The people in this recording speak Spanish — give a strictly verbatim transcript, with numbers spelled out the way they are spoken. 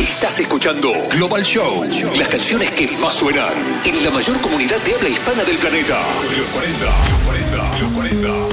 Estás escuchando Global Show, las canciones que más suenan en la mayor comunidad de habla hispana del planeta. Los cuarenta, los cuarenta, los cuarenta.